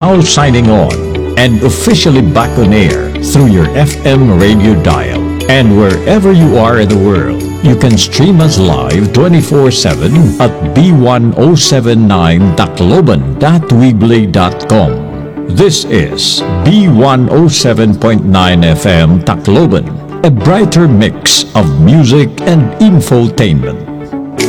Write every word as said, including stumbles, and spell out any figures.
now signing on and officially back on air through your F M radio dial. And wherever you are in the world, you can stream us live twenty-four seven at b one oh seven nine tacloban dot weebly dot com. This is B one oh seven point nine F M Tacloban, a brighter mix of music and infotainment.